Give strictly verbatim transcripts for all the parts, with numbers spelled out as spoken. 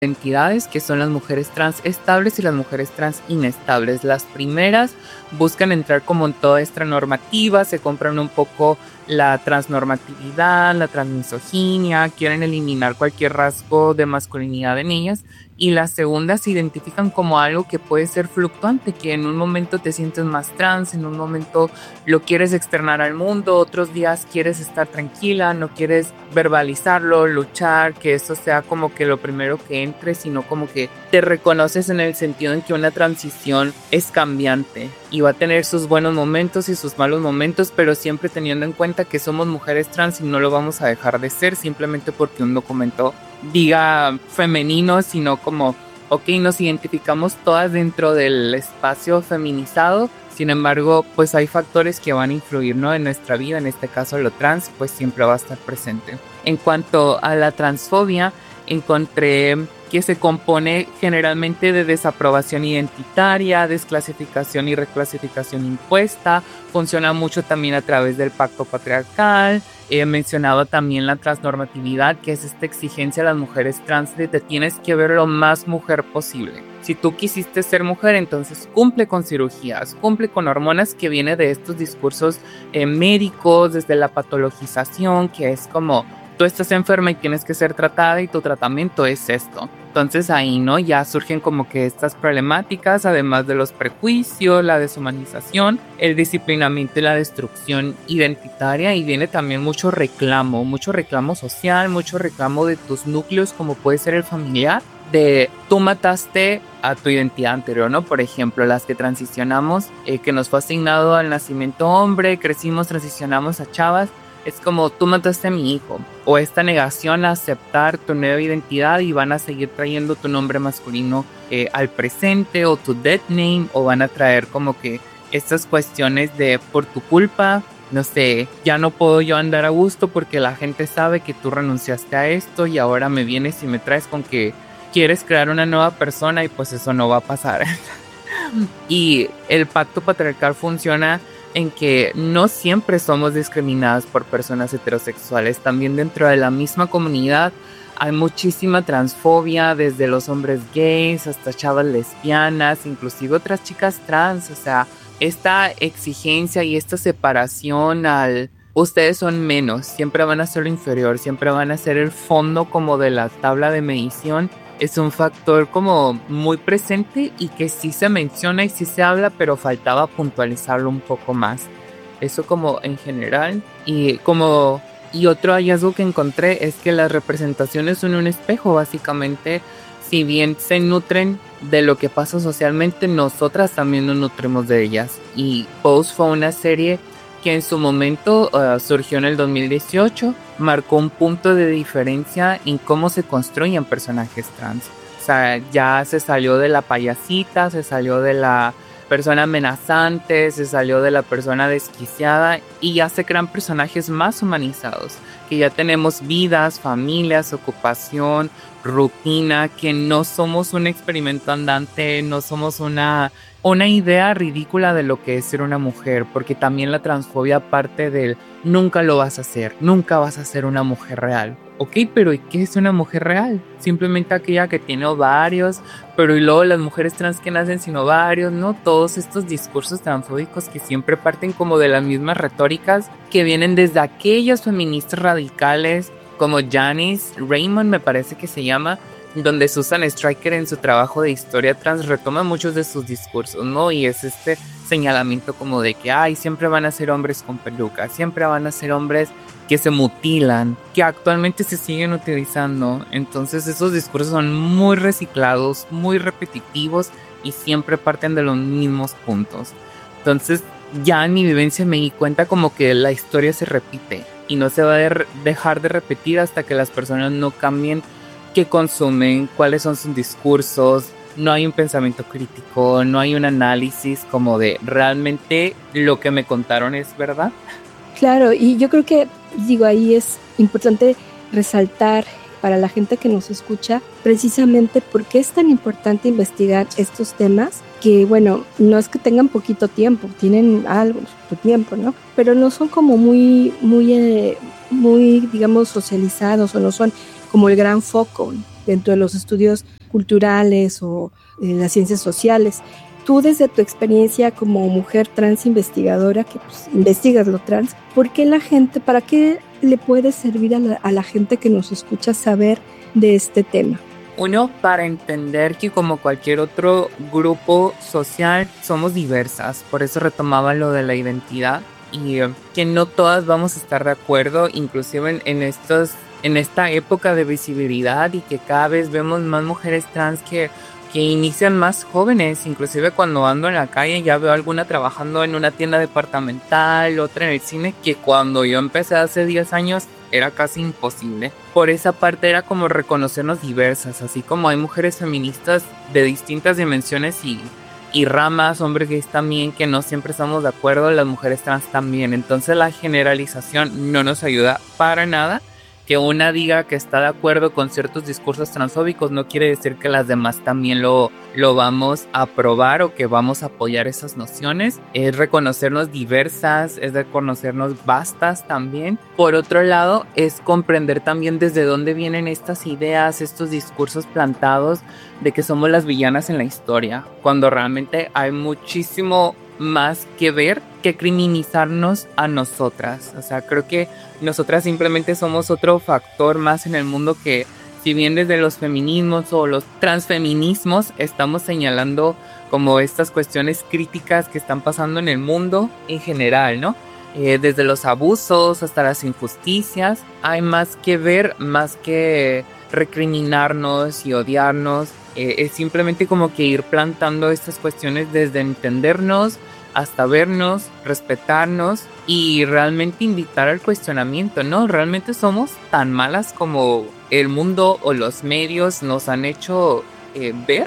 identidades, que son las mujeres trans estables y las mujeres trans inestables. Las primeras buscan entrar como en toda esta normativa, se compran un poco la transnormatividad, la transmisoginia, quieren eliminar cualquier rasgo de masculinidad en ellas. Y las segundas se identifican como algo que puede ser fluctuante, que en un momento te sientes más trans, en un momento lo quieres externar al mundo, otros días quieres estar tranquila, no quieres verbalizarlo, luchar, que eso sea como que lo primero que entre, sino como que te reconoces en el sentido en que una transición es cambiante y va a tener sus buenos momentos y sus malos momentos, pero siempre teniendo en cuenta que somos mujeres trans y no lo vamos a dejar de ser simplemente porque un documento diga femenino, sino como, ok, nos identificamos todas dentro del espacio feminizado. Sin embargo, pues hay factores que van a influir, ¿no? En nuestra vida, en este caso lo trans, pues siempre va a estar presente. En cuanto a la transfobia, encontré que se compone generalmente de desaprobación identitaria, desclasificación y reclasificación impuesta, funciona mucho también a través del pacto patriarcal. He mencionado también la transnormatividad, que es esta exigencia a las mujeres trans de te tienes que ver lo más mujer posible. Si tú quisiste ser mujer, entonces cumple con cirugías, cumple con hormonas, que viene de estos discursos eh, médicos, desde la patologización, que es como tú estás enferma y tienes que ser tratada y tu tratamiento es esto. Entonces ahí, ¿no? Ya surgen como que estas problemáticas, además de los prejuicios, la deshumanización, el disciplinamiento y la destrucción identitaria, y viene también mucho reclamo, mucho reclamo social, mucho reclamo de tus núcleos, como puede ser el familiar, de tú mataste a tu identidad anterior, ¿no? Por ejemplo, las que transicionamos, eh, que nos fue asignado al nacimiento hombre, crecimos, transicionamos a chavas, es como tú mataste a mi hijo, o esta negación a aceptar tu nueva identidad y van a seguir trayendo tu nombre masculino eh, al presente, o tu dead name, o van a traer como que estas cuestiones de por tu culpa, no sé, ya no puedo yo andar a gusto porque la gente sabe que tú renunciaste a esto y ahora me vienes y me traes con que quieres crear una nueva persona y pues eso no va a pasar. Y el pacto patriarcal funciona en que no siempre somos discriminadas por personas heterosexuales. También dentro de la misma comunidad hay muchísima transfobia, desde los hombres gays hasta chavas lesbianas, inclusive otras chicas trans. O sea, esta exigencia y esta separación al ustedes son menos, siempre van a ser lo inferior, siempre van a ser el fondo como de la tabla de medición, es un factor como muy presente y que sí se menciona y sí se habla, pero faltaba puntualizarlo un poco más. Eso como en general. Y como y otro hallazgo que encontré es que las representaciones son un espejo, básicamente. Si bien se nutren de lo que pasa socialmente, nosotras también nos nutrimos de ellas. Y Pose fue una serie que en su momento uh, surgió en el dos mil dieciocho, marcó un punto de diferencia en cómo se construyen personajes trans. O sea, ya se salió de la payasita, se salió de la persona amenazante, se salió de la persona desquiciada y ya se crean personajes más humanizados, que ya tenemos vidas, familias, ocupación, rutina, que no somos un experimento andante, no somos una, una idea ridícula de lo que es ser una mujer, porque también la transfobia parte del nunca lo vas a hacer, nunca vas a ser una mujer real. Ok, pero ¿y qué es una mujer real? Simplemente aquella que tiene ovarios, pero y luego las mujeres trans que nacen sin ovarios, ¿no? Todos estos discursos transfóbicos que siempre parten como de las mismas retóricas que vienen desde aquellas feministas radicales como Janice Raymond, me parece que se llama, donde Susan Stryker en su trabajo de historia trans retoma muchos de sus discursos, ¿no? Y es este señalamiento como de que, ay, siempre van a ser hombres con pelucas, siempre van a ser hombres que se mutilan, que actualmente se siguen utilizando. Entonces esos discursos son muy reciclados, muy repetitivos y siempre parten de los mismos puntos. Entonces ya en mi vivencia me di cuenta como que la historia se repite y no se va a dejar de repetir hasta que las personas no cambien qué consumen, cuáles son sus discursos. No hay un pensamiento crítico, no hay un análisis como de realmente lo que me contaron es verdad. Claro, y yo creo que, digo, ahí es importante resaltar para la gente que nos escucha precisamente por qué es tan importante investigar estos temas, que bueno, no es que tengan poquito tiempo, tienen algo, su tiempo, ¿no? Pero no son como muy, muy, eh, muy, digamos, socializados, o no son como el gran foco dentro de los estudios culturales o eh, las ciencias sociales. Tú, desde tu experiencia como mujer trans investigadora, que pues, investigas lo trans, ¿por qué la gente, para qué le puede servir a la, a la gente que nos escucha saber de este tema? Uno, para entender que como cualquier otro grupo social somos diversas, por eso retomaba lo de la identidad y eh, que no todas vamos a estar de acuerdo, inclusive en, en, estos, en esta época de visibilidad, y que cada vez vemos más mujeres trans que, que inician más jóvenes. Inclusive cuando ando en la calle ya veo alguna trabajando en una tienda departamental, otra en el cine, que cuando yo empecé hace diez años era casi imposible. Por esa parte era como reconocernos diversas, así como hay mujeres feministas de distintas dimensiones y, y ramas, hombres gays también, que no siempre estamos de acuerdo, las mujeres trans también. Entonces la generalización no nos ayuda para nada. Que una diga que está de acuerdo con ciertos discursos transfóbicos no quiere decir que las demás también lo, lo vamos a aprobar o que vamos a apoyar esas nociones. Es reconocernos diversas, es reconocernos vastas también. Por otro lado, es comprender también desde dónde vienen estas ideas, estos discursos plantados de que somos las villanas en la historia, cuando realmente hay muchísimo más que ver que criminalizarnos a nosotras. O sea, creo que nosotras simplemente somos otro factor más en el mundo que, si bien desde los feminismos o los transfeminismos estamos señalando como estas cuestiones críticas que están pasando en el mundo en general, ¿no? Eh, desde los abusos hasta las injusticias, hay más que ver, más que recriminarnos y odiarnos. Eh, es simplemente como que ir plantando estas cuestiones desde entendernos hasta vernos, respetarnos y realmente invitar al cuestionamiento, ¿no? ¿Realmente somos tan malas como el mundo o los medios nos han hecho eh, ver?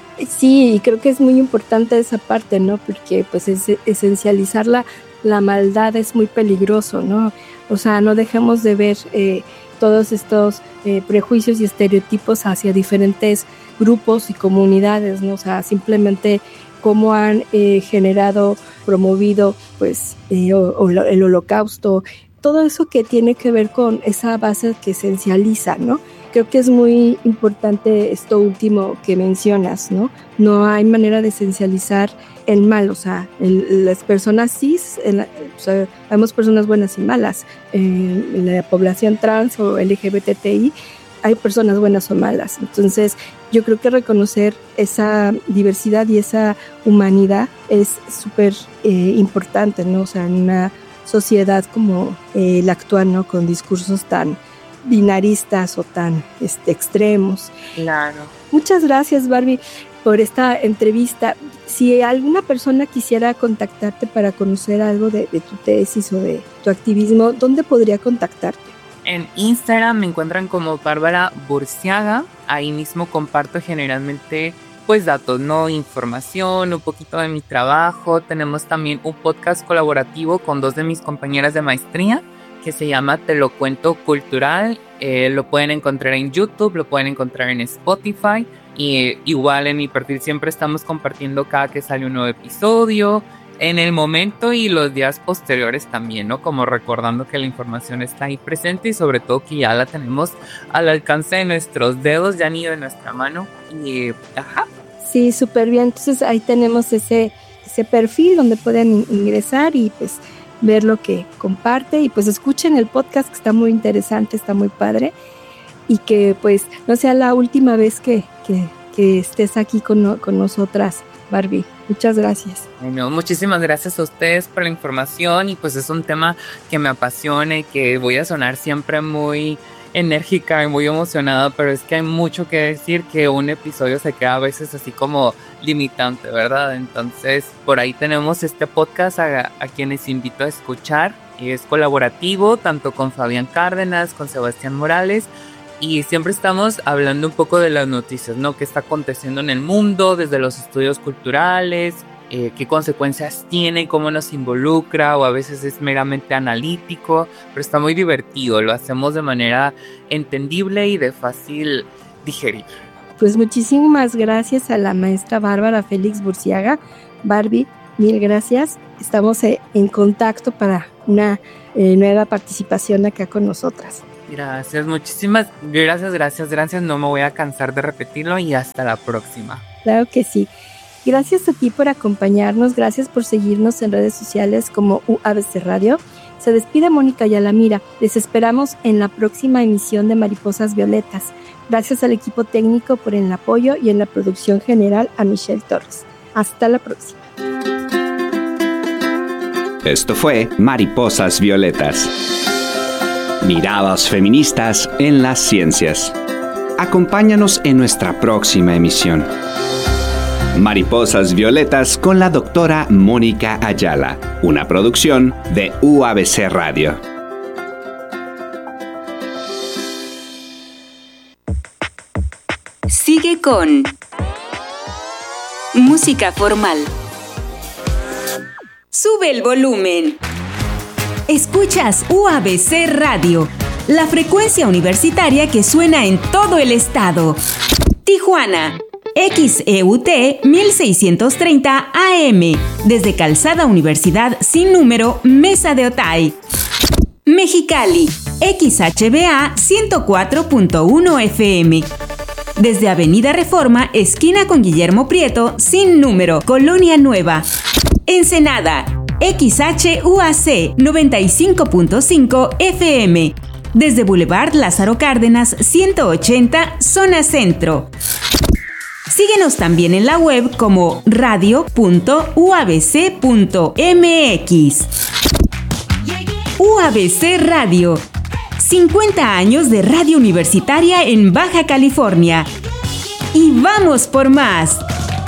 Sí, y creo que es muy importante esa parte, ¿no? Porque pues es, esencializar la, la maldad es muy peligroso, ¿no? O sea, no dejemos de ver eh, todos estos eh, prejuicios y estereotipos hacia diferentes grupos y comunidades, ¿no? O sea, simplemente cómo han eh, generado, promovido, pues, eh, o, o el holocausto, todo eso que tiene que ver con esa base que esencializa, ¿no? Creo que es muy importante esto último que mencionas, ¿no? No hay manera de esencializar el mal, o sea, el, las personas cis, el, o sea, vemos personas buenas y malas, eh, la población trans o L G B T I, hay personas buenas o malas. Entonces, yo creo que reconocer esa diversidad y esa humanidad es súper eh, importante, ¿no? O sea, en una sociedad como eh, la actual, ¿no? Con discursos tan binaristas o tan este, extremos. Claro. Muchas gracias, Barbie, por esta entrevista. Si alguna persona quisiera contactarte para conocer algo de, de tu tesis o de tu activismo, ¿dónde podría contactarte? En Instagram me encuentran como Bárbara Burciaga. Ahí mismo comparto generalmente pues datos, ¿no? Información, un poquito de mi trabajo. Tenemos también un podcast colaborativo con dos de mis compañeras de maestría que se llama Te lo cuento cultural. Eh, lo pueden encontrar en YouTube, lo pueden encontrar en Spotify. Y eh, igual en mi perfil siempre estamos compartiendo cada que sale un nuevo episodio, en el momento y los días posteriores también, ¿no? Como recordando que la información está ahí presente y sobre todo que ya la tenemos al alcance de nuestros dedos, ya ni de nuestra mano. Y, ajá. Sí, súper bien. Entonces ahí tenemos ese, ese perfil donde pueden ingresar y pues ver lo que comparte y pues escuchen el podcast que está muy interesante, está muy padre y que pues no sea la última vez que, que, que estés aquí con, con nosotras, Barbie. Muchas gracias. Bueno, muchísimas gracias a ustedes por la información y pues es un tema que me apasiona y que voy a sonar siempre muy enérgica y muy emocionada, pero es que hay mucho que decir, que un episodio se queda a veces así como limitante, ¿verdad? Entonces por ahí tenemos este podcast a, a quienes invito a escuchar. Es colaborativo tanto con Fabián Cárdenas, con Sebastián Morales. Y siempre estamos hablando un poco de las noticias, ¿no? ¿Qué está aconteciendo en el mundo desde los estudios culturales? Eh, ¿Qué consecuencias tiene? ¿Cómo nos involucra? O a veces es meramente analítico, pero está muy divertido. Lo hacemos de manera entendible y de fácil digerir. Pues muchísimas gracias a la maestra Bárbara Félix Burciaga. Barbie, mil gracias. Estamos en contacto para una eh, nueva participación acá con nosotras. Gracias, muchísimas gracias, gracias, gracias. No me voy a cansar de repetirlo y hasta la próxima. Claro que sí. Gracias a ti por acompañarnos, gracias por seguirnos en redes sociales como U A B C Radio. Se despide Mónica Yalamira. Les esperamos en la próxima emisión de Mariposas Violetas. Gracias al equipo técnico por el apoyo y en la producción general a Michelle Torres. Hasta la próxima. Esto fue Mariposas Violetas. Miradas feministas en las ciencias. Acompáñanos en nuestra próxima emisión. Mariposas Violetas con la doctora Mónica Ayala, una producción de U A B C Radio. Sigue con Música Formal. Sube el volumen. Escuchas U A B C Radio, la frecuencia universitaria que suena en todo el estado. Tijuana, X E U T mil seiscientos treinta A M, desde Calzada Universidad sin número, Mesa de Otay. Mexicali, X H B A ciento cuatro punto uno F M, desde Avenida Reforma, esquina con Guillermo Prieto, sin número, Colonia Nueva. Ensenada, X H U A C noventa y cinco punto cinco F M, desde Boulevard Lázaro Cárdenas ciento ochenta, zona centro. Síguenos también en la web como radio punto u a b c punto m x. U A B C Radio, cincuenta años de radio universitaria en Baja California. Y vamos por más.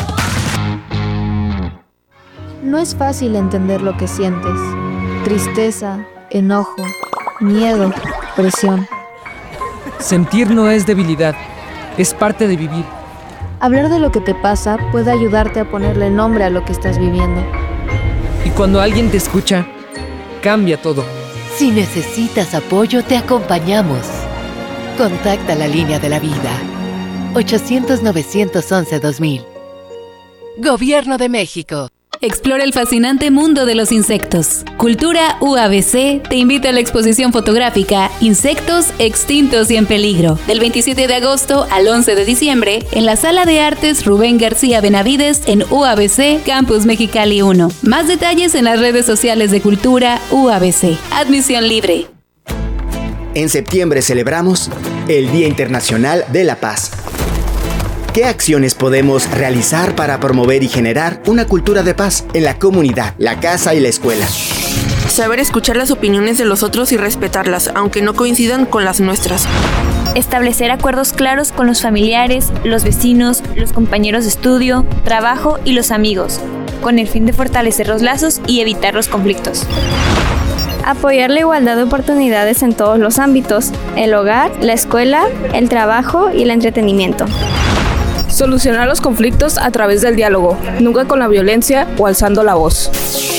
No es fácil entender lo que sientes. Tristeza, enojo, miedo, presión. Sentir no es debilidad, es parte de vivir. Hablar de lo que te pasa puede ayudarte a ponerle nombre a lo que estás viviendo. Y cuando alguien te escucha, cambia todo. Si necesitas apoyo, te acompañamos. Contacta la línea de la vida. ochocientos, novecientos once, dos mil. Gobierno de México. Explora el fascinante mundo de los insectos. Cultura U A B C te invita a la exposición fotográfica Insectos extintos y en peligro, del veintisiete de agosto al once de diciembre, en la Sala de Artes Rubén García Benavides en U A B C Campus Mexicali uno. Más detalles en las redes sociales de Cultura U A B C. Admisión libre. En septiembre celebramos el Día Internacional de la Paz. ¿Qué acciones podemos realizar para promover y generar una cultura de paz en la comunidad, la casa y la escuela? Saber escuchar las opiniones de los otros y respetarlas, aunque no coincidan con las nuestras. Establecer acuerdos claros con los familiares, los vecinos, los compañeros de estudio, trabajo y los amigos, con el fin de fortalecer los lazos y evitar los conflictos. Apoyar la igualdad de oportunidades en todos los ámbitos: el hogar, la escuela, el trabajo y el entretenimiento. Solucionar los conflictos a través del diálogo, nunca con la violencia o alzando la voz.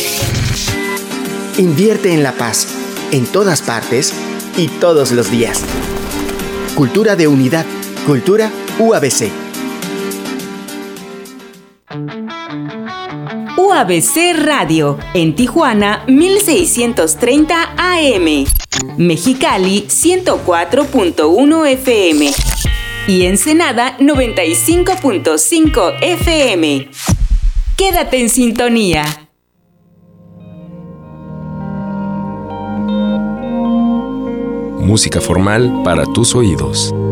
Invierte en la paz, en todas partes y todos los días. Cultura de unidad, Cultura U A B C. U A B C Radio, en Tijuana mil seiscientos treinta A M, Mexicali ciento cuatro punto uno F M. Y Ensenada noventa y cinco punto cinco F M. Quédate en sintonía. Música formal para tus oídos.